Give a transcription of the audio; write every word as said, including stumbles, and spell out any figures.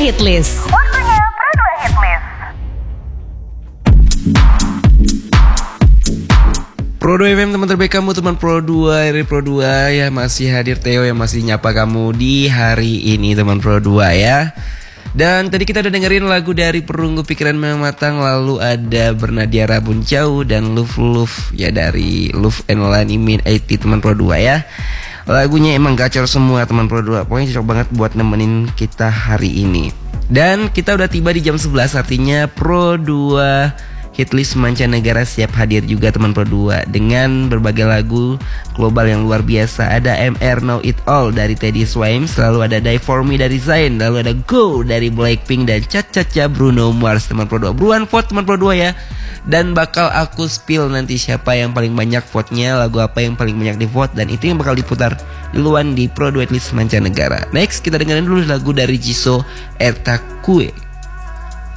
Hitlist. Waktunya Pro dua Hitlist. Pro dua F M, teman terbaik kamu, teman Pro dua, dari Pro dua ya, masih hadir Theo yang masih nyapa kamu di hari ini, teman Pro dua ya. Dan tadi kita udah dengerin lagu dari Perunggu Pikiran Memang Matang, lalu ada Bernadia Rabun Jauh dan Love Love ya dari Love and Lani Min delapan puluh, teman Pro dua ya. Lagunya emang gacor semua, teman Pro dua. Pokoknya cocok banget buat nemenin kita hari ini. Dan kita udah tiba di jam sebelas, artinya Pro dua Hitlist mancanegara siap hadir juga, teman Pro dua, dengan berbagai lagu global yang luar biasa. Ada M R Know It All dari Teddy Swims, lalu ada Die For Me dari Zayn, lalu ada Go dari Blackpink, dan Cha Cha Cha Bruno Mars, teman Pro dua. Buruan vote, teman Pro dua ya. Dan bakal aku spill nanti siapa yang paling banyak vote-nya, lagu apa yang paling banyak di vote, dan itu yang bakal diputar duluan di Pro dua Hitlist mancanegara. Next kita dengerin dulu lagu dari Jisoo, Erta Kue.